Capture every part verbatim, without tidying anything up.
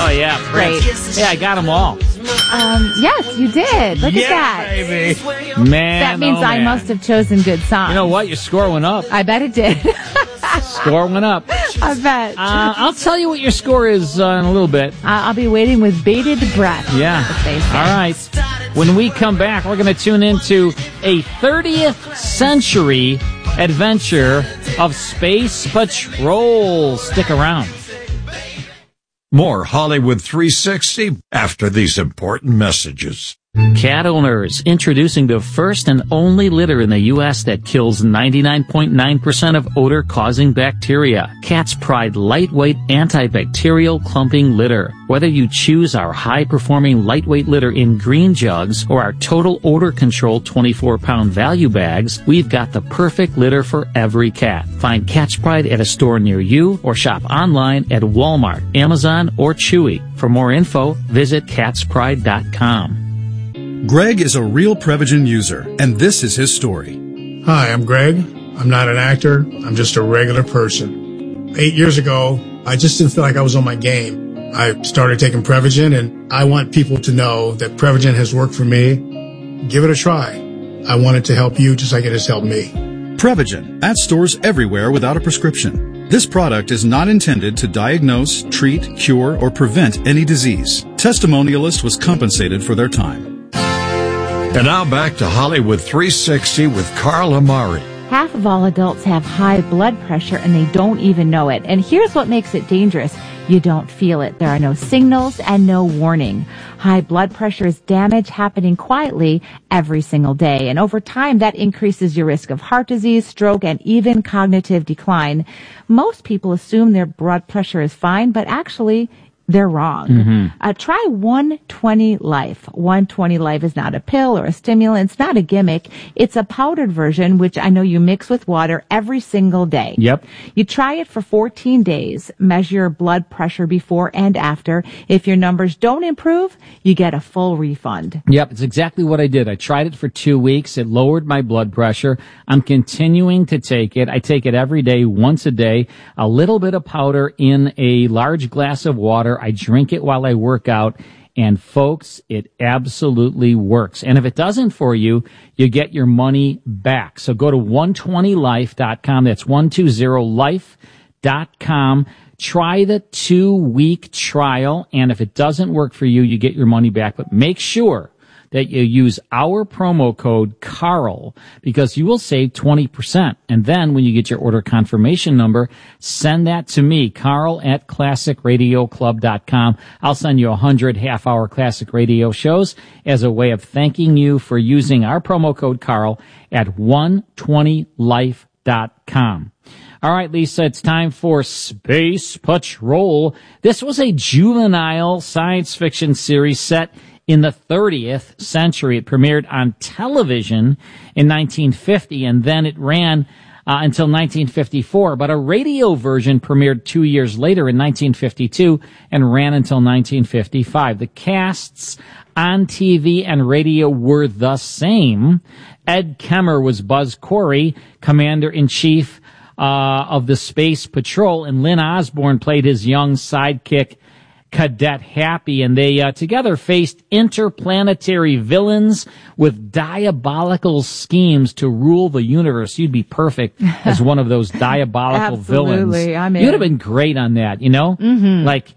yeah, Prince. Great. Yeah, I got them all. Um, yes, you did. Look yeah, at that. baby. Man, That means oh, I man. must have chosen good songs. You know what? Your score went up. I bet it did. Score went up. I bet. Uh, I'll tell you what your score is uh, in a little bit. Uh, I'll be waiting with bated breath. Yeah. as they say. All right. When we come back, we're going to tune into a thirtieth century adventure of Space Patrol. Stick around. More Hollywood three sixty after these important messages. Cat owners, introducing the first and only litter in the U S that kills ninety-nine point nine percent of odor-causing bacteria. Cat's Pride lightweight antibacterial clumping litter. Whether you choose our high-performing lightweight litter in green jugs or our total odor control twenty-four pound value bags, we've got the perfect litter for every cat. Find Cat's Pride at a store near you or shop online at Walmart, Amazon, or Chewy. For more info, visit cats pride dot com. Greg is a real Prevagen user, and this is his story. Hi, I'm Greg. I'm not an actor. I'm just a regular person. Eight years ago, I just didn't feel like I was on my game. I started taking Prevagen, and I want people to know that Prevagen has worked for me. Give it a try. I want it to help you just like it has helped me. Prevagen, at stores everywhere without a prescription. This product is not intended to diagnose, treat, cure, or prevent any disease. Testimonialist was compensated for their time. And now back to Hollywood three sixty with Carl Amari. Half of all adults have high blood pressure and they don't even know it. And here's what makes it dangerous. You don't feel it. There are no signals and no warning. High blood pressure is damage happening quietly every single day. And over time, that increases your risk of heart disease, stroke, and even cognitive decline. Most people assume their blood pressure is fine, but actually, they're wrong. Mm-hmm. Uh, try one twenty Life. one twenty Life is not a pill or a stimulant. It's not a gimmick. It's a powdered version, which I know you mix with water every single day. Yep. You try it for fourteen days. Measure your blood pressure before and after. If your numbers don't improve, you get a full refund. Yep, it's exactly what I did. I tried it for two weeks. It lowered my blood pressure. I'm continuing to take it. I take it every day, once a day, a little bit of powder in a large glass of water. I drink it while I work out, and folks, it absolutely works. And if it doesn't for you, you get your money back. So go to one twenty life dot com. That's one twenty life dot com. Try the two-week trial, and if it doesn't work for you, you get your money back. But make sure that you use our promo code Carl, because you will save twenty percent. And then when you get your order confirmation number, send that to me, Carl at classic radio club dot com. I'll send you one hundred half-hour classic radio shows as a way of thanking you for using our promo code Carl at one twenty life dot com. All right, Lisa, it's time for Space Patrol. This was a juvenile science fiction series set in the thirtieth century. It premiered on television in nineteen fifty, and then it ran uh, until nineteen fifty-four. But a radio version premiered two years later in nineteen fifty-two and ran until nineteen fifty-five. The casts on T V and radio were the same. Ed Kemmer was Buzz Corey, Commander-in-Chief uh, of the Space Patrol, and Lynn Osborne played his young sidekick, Cadet Happy, and they uh, together faced interplanetary villains with diabolical schemes to rule the universe. You'd be perfect as one of those diabolical villains. I'm in. You'd have been great on that, you know? Mm-hmm. Like,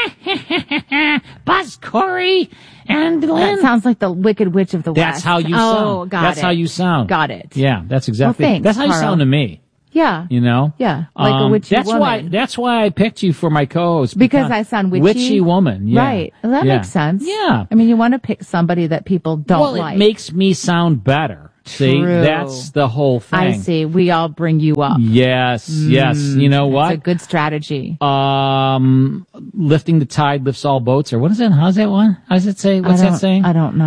Buzz Corey and Lynn. That sounds like the Wicked Witch of the That's West. how you oh, sound. got That's it. how you sound. Got it. Yeah, that's exactly. Well, thanks, that's how you Carl. sound to me. Yeah. You know? Yeah, like um, a witchy that's woman. Why, that's why I picked you for my co-host. Because I sound witchy? Witchy woman, yeah. Right. Well, that yeah. makes sense. Yeah. I mean, you want to pick somebody that people don't well, like. it makes me sound better. See, True. that's the whole thing. I see. We all bring you up. Yes, yes. You know what? It's a good strategy. Um, lifting the tide lifts all boats, or what is it? How's that one? How does it say? What's I don't- that saying? I don't know.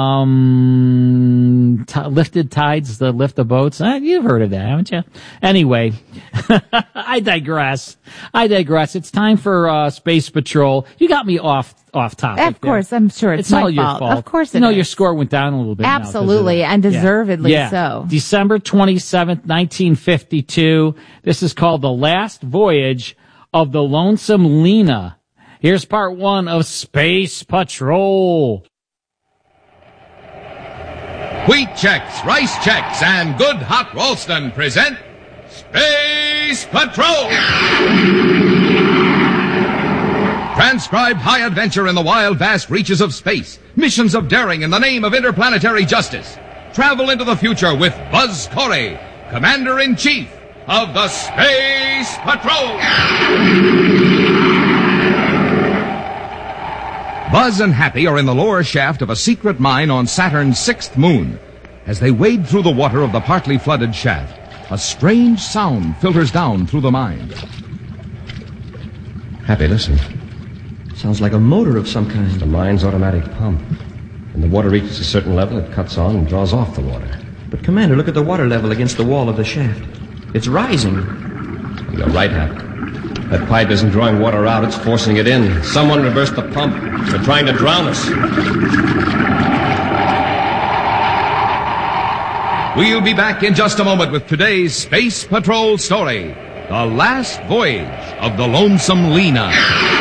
Um, t- lifted tides that lift the boats. Uh, you've heard of that, haven't you? Anyway, I digress. I digress. It's time for uh, Space Patrol. You got me off off topic. Of course, there. I'm sure it's, It's my all your fault. fault. Of course, you it know is. your score went down a little bit. now 'cause of Absolutely, it. and deservedly yeah. so. December twenty-seventh, nineteen fifty-two. This is called The Last Voyage of the Lonesome Lena. Here's part one of Space Patrol. Wheat Chex, Rice Chex, and Good Hot Ralston present Space Patrol! Transcribed high adventure in the wild, vast reaches of space. Missions of daring in the name of interplanetary justice. Travel into the future with Buzz Corey, Commander-in-Chief of the Space Patrol. Buzz and Happy are in the lower shaft of a secret mine on Saturn's sixth moon. As they wade through the water of the partly flooded shaft, a strange sound filters down through the mine. Happy, listen. Sounds like a motor of some kind. It's the mine's automatic pump. When the water reaches a certain level, it cuts on and draws off the water. But, Commander, look at the water level against the wall of the shaft. It's rising. You're right, Happy. That pipe isn't drawing water out, it's forcing it in. Someone reversed the pump. They're trying to drown us. We'll be back in just a moment with today's Space Patrol story, The Last Voyage of the Lonesome Lena.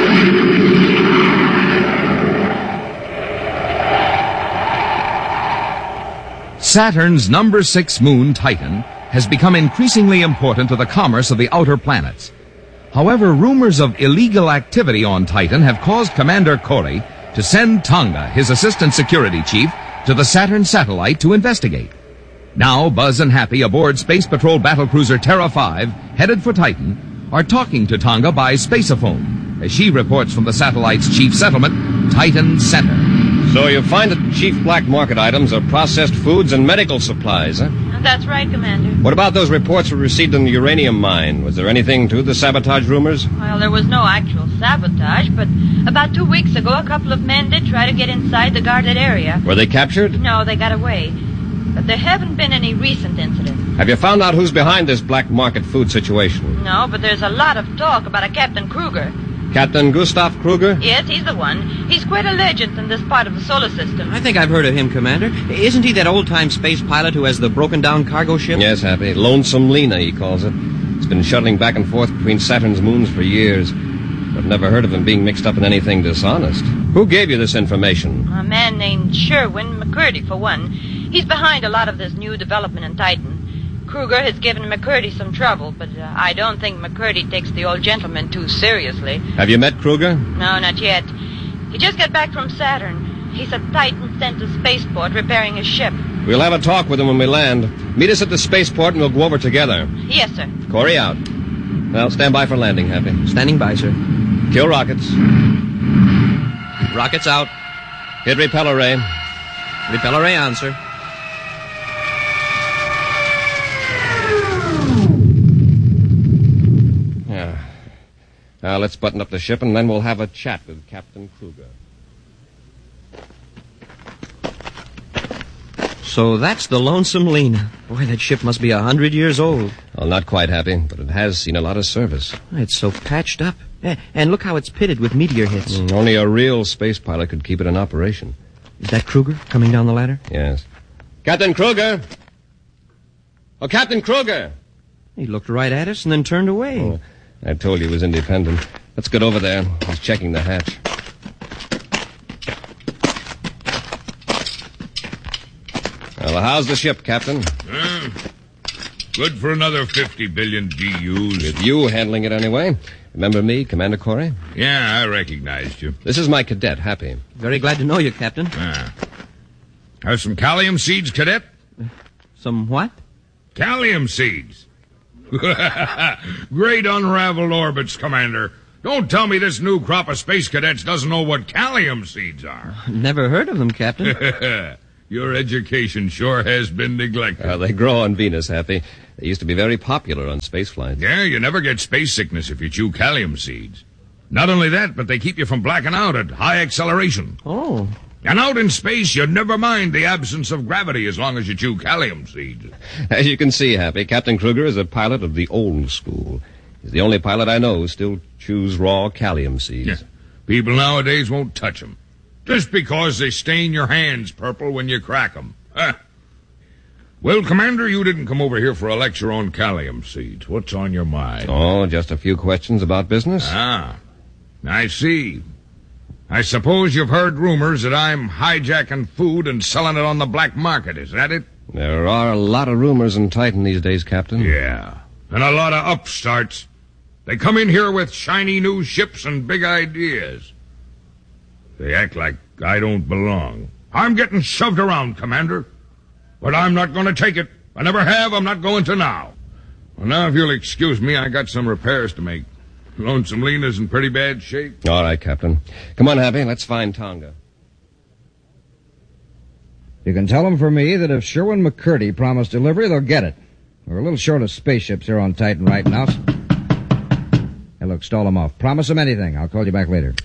Saturn's number six moon, Titan, has become increasingly important to the commerce of the outer planets. However, rumors of illegal activity on Titan have caused Commander Corey to send Tonga, his assistant security chief, to the Saturn satellite to investigate. Now, Buzz and Happy aboard Space Patrol battlecruiser Terra five, headed for Titan, are talking to Tonga by spaceophone, as she reports from the satellite's chief settlement, Titan Center. So you find that chief black market items are processed foods and medical supplies, huh? That's right, Commander. What about those reports we received in the uranium mine? Was there anything to the sabotage rumors? Well, there was no actual sabotage, but about two weeks ago, a couple of men did try to get inside the guarded area. Were they captured? No, they got away. But there haven't been any recent incidents. Have you found out who's behind this black market food situation? No, but there's a lot of talk about a Captain Kruger. Captain Gustav Kruger? Yes, he's the one. He's quite a legend in this part of the solar system. I think I've heard of him, Commander. Isn't he that old-time space pilot who has the broken-down cargo ship? Yes, Happy. Lonesome Lena, he calls it. It's been shuttling back and forth between Saturn's moons for years. I've never heard of him being mixed up in anything dishonest. Who gave you this information? A man named Sherwin McCurdy, for one. He's behind a lot of this new development in Titan. Kruger has given McCurdy some trouble, but uh, I don't think McCurdy takes the old gentleman too seriously. Have you met Kruger? No, not yet. He just got back from Saturn. He's at Titan Center Spaceport repairing his ship. We'll have a talk with him when we land. Meet us at the spaceport and we'll go over together. Yes, sir. Corey out. Well, stand by for landing, Happy. Standing by, sir. Kill rockets. Rockets out. Hit repel array. Repel array on, sir. Yeah. Now, let's button up the ship, and then we'll have a chat with Captain Kruger. So that's the Lonesome Lena. Boy, that ship must be a hundred years old. Well, not quite, Happy, but it has seen a lot of service. It's so patched up. And look how it's pitted with meteor hits. Mm, only a real space pilot could keep it in operation. Is that Kruger coming down the ladder? Yes. Captain Kruger! Oh, Captain Kruger! He looked right at us and then turned away. Oh, I told you he was independent. Let's get over there. He's checking the hatch. Well, how's the ship, Captain? Uh, good for another fifty billion G Us. With you handling it anyway. Remember me, Commander Corey? Yeah, I recognized you. This is my cadet, Happy. Very glad to know you, Captain. Ah. Have some calcium seeds, cadet? Some what? Calcium seeds. Great unraveled orbits, Commander. Don't tell me this new crop of space cadets doesn't know what calcium seeds are. Never heard of them, Captain. Your education sure has been neglected. Uh, they grow on Venus, Happy. They used to be very popular on space flights. Yeah, you never get space sickness if you chew calcium seeds. Not only that, but they keep you from blacking out at high acceleration. Oh. And out in space, you never mind the absence of gravity as long as you chew calcium seeds. As you can see, Happy, Captain Kruger is a pilot of the old school. He's the only pilot I know who still chews raw calcium seeds. Yeah. People nowadays won't touch them. Just because they stain your hands purple when you crack them. Huh. Well, Commander, you didn't come over here for a lecture on calcium seeds. What's on your mind? Oh, just a few questions about business. Ah. I see. I suppose you've heard rumors that I'm hijacking food and selling it on the black market. Is that it? There are a lot of rumors in Titan these days, Captain. Yeah, and a lot of upstarts. They come in here with shiny new ships and big ideas. They act like I don't belong. I'm getting shoved around, Commander. But I'm not going to take it. I never have. I'm not going to now. Well, now, if you'll excuse me, I got some repairs to make. Lonesome Lena's in pretty bad shape. All right, Captain. Come on, Happy. Let's find Tonga. You can tell them for me that if Sherwin McCurdy promised delivery, they'll get it. We're a little short of spaceships here on Titan right now. Hey, look, stall them off. Promise them anything. I'll call you back later.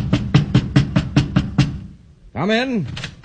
Come in.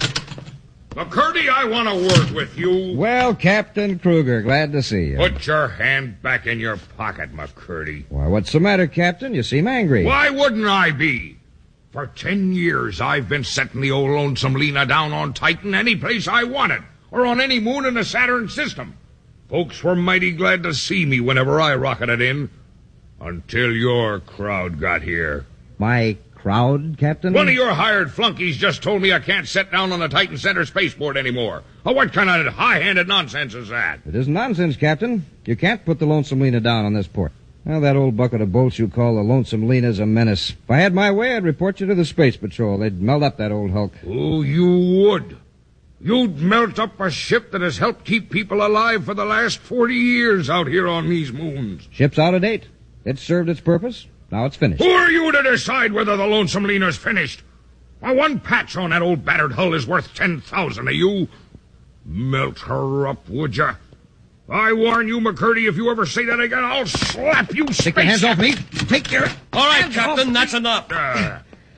McCurdy, I want to work with you. Well, Captain Kruger, glad to see you. Put your hand back in your pocket, McCurdy. Why, what's the matter, Captain? You seem angry. Why wouldn't I be? For ten years, I've been setting the old Lonesome Lena down on Titan any place I wanted, or on any moon in the Saturn system. Folks were mighty glad to see me whenever I rocketed in, until your crowd got here. My crowd, Captain? One of your hired flunkies just told me I can't set down on the Titan Center spaceport anymore. Oh, what kind of high-handed nonsense is that? It isn't nonsense, Captain. You can't put the Lonesome Lena down on this port. Well, that old bucket of bolts you call the Lonesome Lena's a menace. If I had my way, I'd report you to the Space Patrol. They'd melt up that old hulk. Oh, you would. You'd melt up a ship that has helped keep people alive for the last forty years out here on these moons. Ship's out of date. It served its purpose. Now it's finished. Who are you to decide whether the Lonesome Lena's finished? Why, one patch on that old battered hull is worth ten thousand of you. Melt her up, would ya? I warn you, McCurdy, if you ever say that again, I'll slap you. Take your hands off me. Take your... All right, Captain, that's enough. Uh,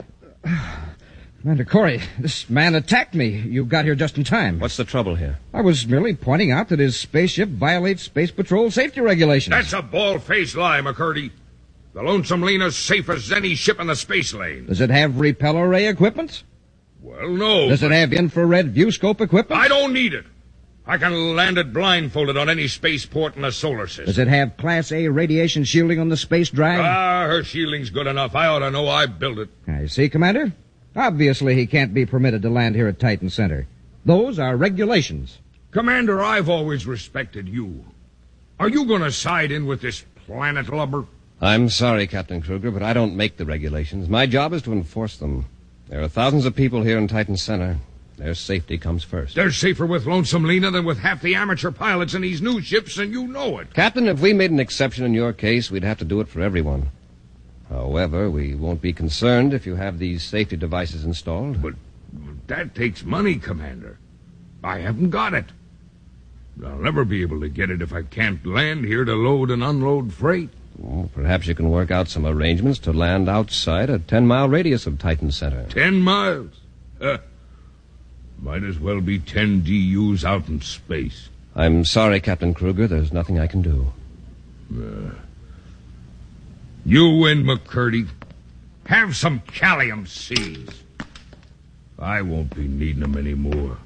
Commander Corey, this man attacked me. You got here just in time. What's the trouble here? I was merely pointing out that his spaceship violates Space Patrol safety regulations. That's a bald-faced lie, McCurdy. The Lonesome Lena's safe as any ship in the space lane. Does it have repel array equipment? Well, no. Does it have infrared viewscope equipment? I don't need it. I can land it blindfolded on any spaceport in the solar system. Does it have Class A radiation shielding on the space drive? Ah, her shielding's good enough. I ought to know. I built it. Now, you see, Commander? Obviously, he can't be permitted to land here at Titan Center. Those are regulations. Commander, I've always respected you. Are you going to side in with this planet lubber? I'm sorry, Captain Kruger, but I don't make the regulations. My job is to enforce them. There are thousands of people here in Titan Center. Their safety comes first. They're safer with Lonesome Lena than with half the amateur pilots in these new ships, and you know it. Captain, if we made an exception in your case, we'd have to do it for everyone. However, we won't be concerned if you have these safety devices installed. But that takes money, Commander. I haven't got it. I'll never be able to get it if I can't land here to load and unload freight. Well, perhaps you can work out some arrangements to land outside a ten-mile radius of Titan Center. Ten miles? Uh, might as well be ten D Us out in space. I'm sorry, Captain Kruger. There's nothing I can do. Uh, you win, McCurdy. Have some Callium Cs. I won't be needing them anymore.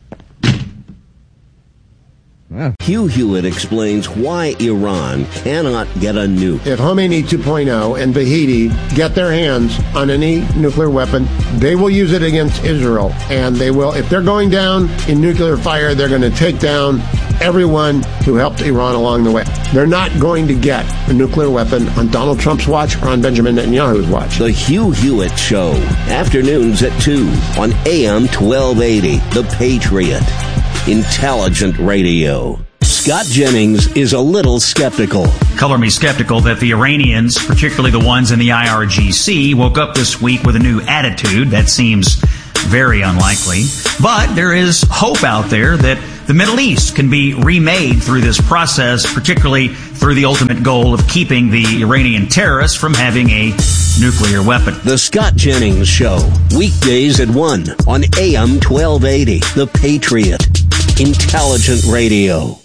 Well. Hugh Hewitt explains why Iran cannot get a nuke. If Khomeini two point oh and Bahidi get their hands on any nuclear weapon, they will use it against Israel. And they will, if they're going down in nuclear fire, they're going to take down everyone who helped Iran along the way. They're not going to get a nuclear weapon on Donald Trump's watch or on Benjamin Netanyahu's watch. The Hugh Hewitt Show, afternoons at two on A M twelve eighty, The Patriot. Intelligent radio. Scott Jennings is a little skeptical. Color me skeptical that the Iranians, particularly the ones in the I R G C, woke up this week with a new attitude. That seems very unlikely. But there is hope out there that the Middle East can be remade through this process, particularly through the ultimate goal of keeping the Iranian terrorists from having a nuclear weapon. The Scott Jennings Show, weekdays at one on A M twelve eighty, The Patriot. Intelligent radio.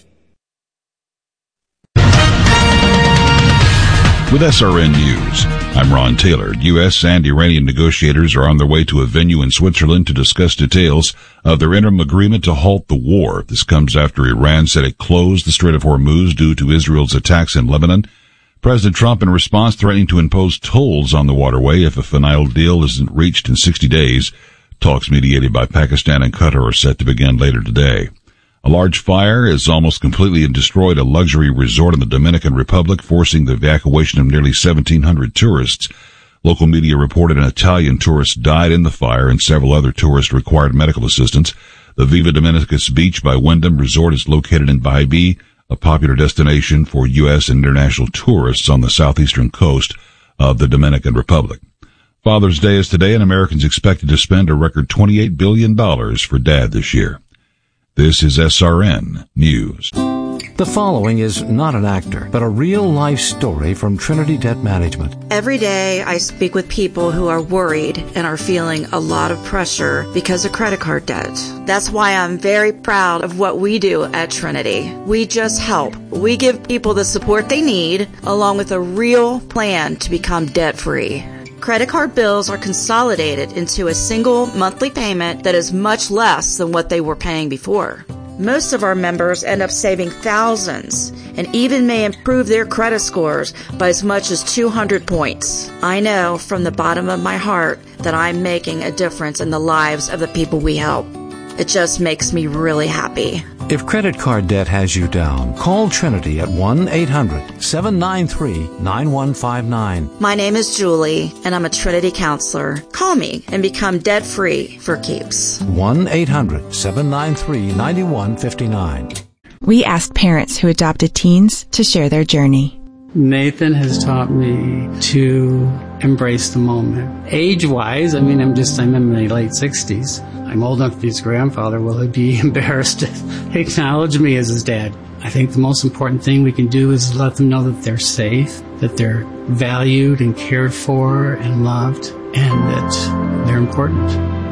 With S R N News, I'm Ron Taylor. U S and Iranian negotiators are on their way to a venue in Switzerland to discuss details of their interim agreement to halt the war. This comes after Iran said it closed the Strait of Hormuz due to Israel's attacks in Lebanon. President Trump, in response, threatening to impose tolls on the waterway if a final deal isn't reached in sixty days. Talks mediated by Pakistan and Qatar are set to begin later today. A large fire has almost completely destroyed a luxury resort in the Dominican Republic, forcing the evacuation of nearly seventeen hundred tourists. Local media reported an Italian tourist died in the fire and several other tourists required medical assistance. The Viva Dominicus Beach by Wyndham Resort is located in Baibi, a popular destination for U S and international tourists on the southeastern coast of the Dominican Republic. Father's Day is today, and Americans expected to spend a record twenty-eight billion dollars for Dad this year. This is S R N News. The following is not an actor, but a real-life story from Trinity Debt Management. Every day I speak with people who are worried and are feeling a lot of pressure because of credit card debt. That's why I'm very proud of what we do at Trinity. We just help. We give people the support they need, along with a real plan to become debt-free. Credit card bills are consolidated into a single monthly payment that is much less than what they were paying before. Most of our members end up saving thousands and even may improve their credit scores by as much as two hundred points. I know from the bottom of my heart that I'm making a difference in the lives of the people we help. It just makes me really happy. If credit card debt has you down, call Trinity at one eight hundred seven nine three nine one five nine. My name is Julie, and I'm a Trinity counselor. Call me and become debt-free for keeps. one eight hundred seven nine three nine one five nine. We asked parents who adopted teens to share their journey. Nathan has taught me to embrace the moment. Age-wise, I mean, I'm just, I'm in my late sixties. I'm old enough to be his grandfather. Will he be embarrassed to acknowledge me as his dad? I think the most important thing we can do is let them know that they're safe, that they're valued and cared for and loved, and that they're important.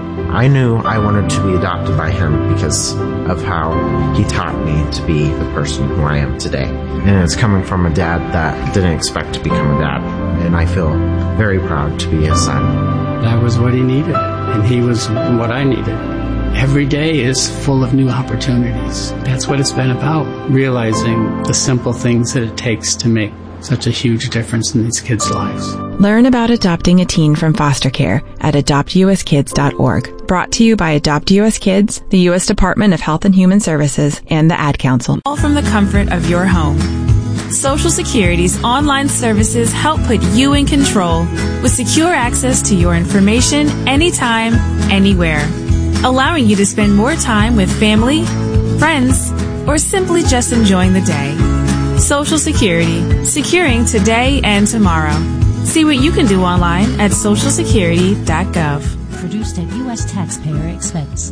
I knew I wanted to be adopted by him because of how he taught me to be the person who I am today. And it's coming from a dad that didn't expect to become a dad. And I feel very proud to be his son. That was what he needed, and he was what I needed. Every day is full of new opportunities. That's what it's been about, realizing the simple things that it takes to make such a huge difference in these kids' lives. Learn about adopting a teen from foster care at adopt u s kids dot org. Brought to you by Adopt U S Kids, the U S Department of Health and Human Services, and the Ad Council. All from the comfort of your home. Social Security's online services help put you in control with secure access to your information anytime, anywhere, allowing you to spend more time with family, friends, or simply just enjoying the day. Social Security, securing today and tomorrow. See what you can do online at social security dot gov. Produced at U S taxpayer expense.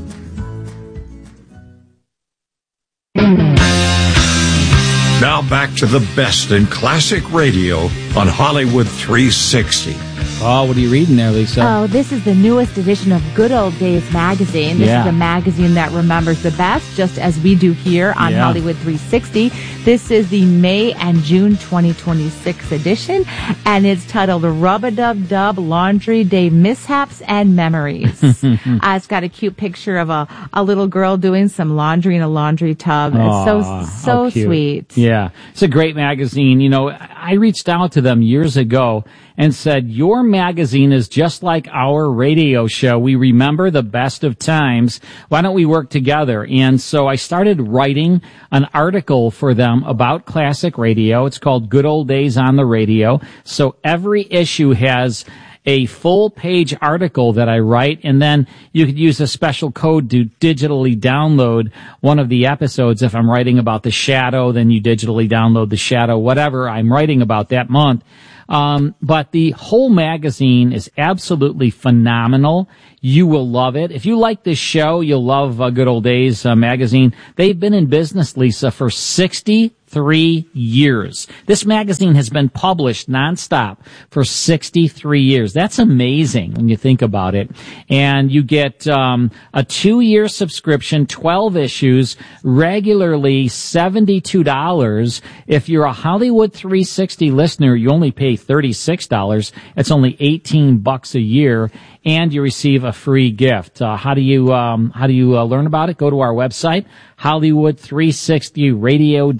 Now back to the best in classic radio on Hollywood three sixty. Oh, what are you reading there, Lisa? Oh, this is the newest edition of Good Old Days magazine. This yeah. is a magazine that remembers the best, just as we do here on yeah. Hollywood three sixty. This is the May and June twenty twenty-six edition, and it's titled Rub-a-Dub-Dub Laundry Day Mishaps and Memories. uh, it's got a cute picture of a, a little girl doing some laundry in a laundry tub. Aww, it's so, so sweet. Yeah, it's a great magazine. You know, I reached out to them years ago and said, your magazine is just like our radio show. We remember the best of times. Why don't we work together? And so I started writing an article for them about classic radio. It's called Good Old Days on the Radio. So every issue has a full page article that I write, and then you could use a special code to digitally download one of the episodes. If I'm writing about the shadow, then you digitally download the shadow, whatever I'm writing about that month. Um, but the whole magazine is absolutely phenomenal. You will love it. If you like this show, you'll love uh, Good Old Days uh, magazine. They've been in business, Lisa, for sixty-three years. This magazine has been published nonstop for sixty-three years. That's amazing when you think about it. And you get um, a two-year subscription, twelve issues, regularly seventy-two dollars. If you're a Hollywood three sixty listener, you only pay thirty-six dollars. It's only eighteen bucks a year. And you receive a free gift. Uh, how do you um, how do you uh, learn about it? Go to our website, Hollywood three sixty radio dot com.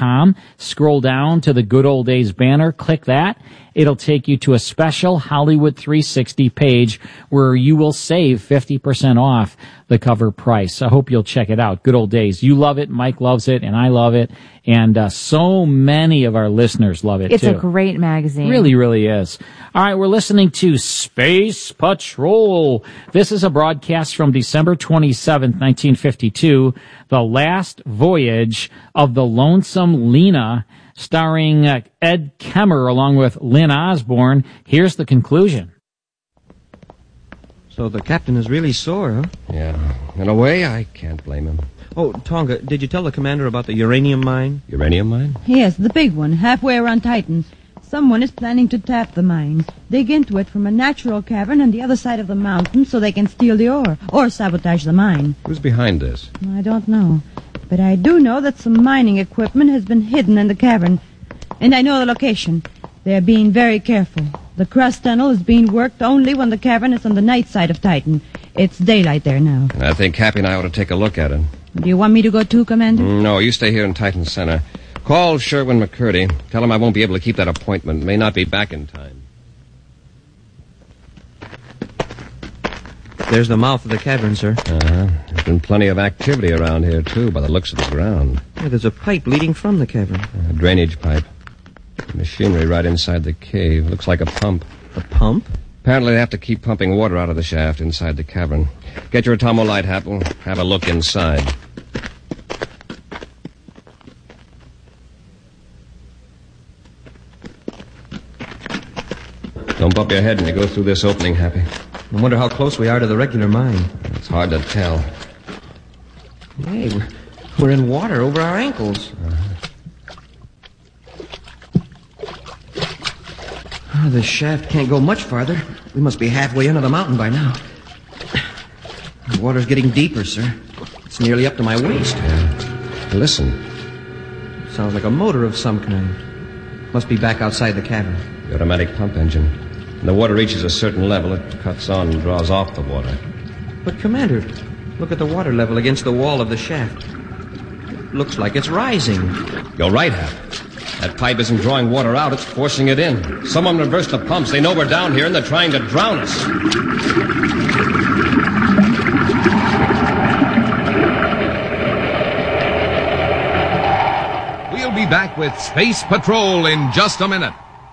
com. Scroll down to the Good Old Days banner. Click that. It'll take you to a special Hollywood three sixty page where you will save fifty percent off the cover price. I hope you'll check it out. Good Old Days. You love it. Mike loves it. And I love it. And uh, so many of our listeners love it, it's too. It's a great magazine. Really, really is. All right, we're listening to Space Patrol. This is a broadcast from December twenty-seventh, nineteen fifty-two, the last voyage of the Lonesome Lena, starring uh, Ed Kemmer along with Lynn Osborne. Here's the conclusion. So the captain is really sore, huh? Yeah. In a way, I can't blame him. Oh, Tonga, did you tell the commander about the uranium mine? Uranium mine? Yes, the big one, halfway around Titan. Someone is planning to tap the mine, dig into it from a natural cavern on the other side of the mountain so they can steal the ore, or sabotage the mine. Who's behind this? I don't know. But I do know that some mining equipment has been hidden in the cavern. And I know the location. They're being very careful. The crust tunnel is being worked only when the cavern is on the night side of Titan. It's daylight there now. I think Happy and I ought to take a look at it. Do you want me to go too, Commander? No, you stay here in Titan Center. Call Sherwin McCurdy. Tell him I won't be able to keep that appointment. May not be back in time. There's the mouth of the cavern, sir. Uh-huh. There's been plenty of activity around here, too, by the looks of the ground. Yeah, there's a pipe leading from the cavern. A drainage pipe. Machinery right inside the cave. Looks like a pump. A pump? Apparently they have to keep pumping water out of the shaft inside the cavern. Get your atomo light, Hap. We'll have a look inside. Don't bump your head when you go through this opening, Happy. I wonder how close we are to the regular mine. It's hard to tell. Hey, we're, we're in water over our ankles. Uh-huh. Oh, the shaft can't go much farther. We must be halfway into the mountain by now. The water's getting deeper, sir. It's nearly up to my waist. Yeah. Listen. Sounds like a motor of some kind. Must be back outside the cavern. The automatic pump engine. When the water reaches a certain level, it cuts on and draws off the water. But, Commander, look at the water level against the wall of the shaft. It looks like it's rising. You're right, Hap. That pipe isn't drawing water out, it's forcing it in. Someone reversed the pumps. They know we're down here, and they're trying to drown us. We'll be back with Space Patrol in just a minute.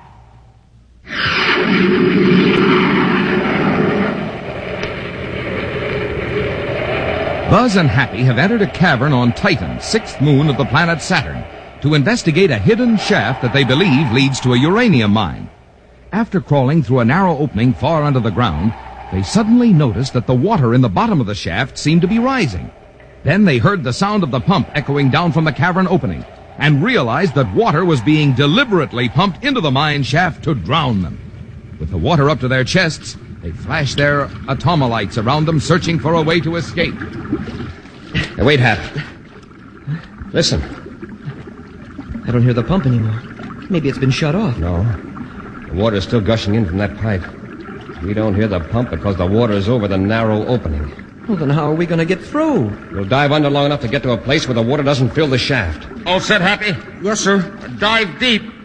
Buzz and Happy have entered a cavern on Titan, sixth moon of the planet Saturn, to investigate a hidden shaft that they believe leads to a uranium mine. After crawling through a narrow opening far under the ground, they suddenly noticed that the water in the bottom of the shaft seemed to be rising. Then they heard the sound of the pump echoing down from the cavern opening, and realized that water was being deliberately pumped into the mine shaft to drown them. With the water up to their chests, they flashed their atomolites around them, searching for a way to escape. Hey, wait, Hap. Listen. I don't hear the pump anymore. Maybe it's been shut off. No. The water's still gushing in from that pipe. We don't hear the pump because the water's over the narrow opening. Well, then how are we going to get through? We'll dive under long enough to get to a place where the water doesn't fill the shaft. All set, Happy? Yes, sir. Dive deep.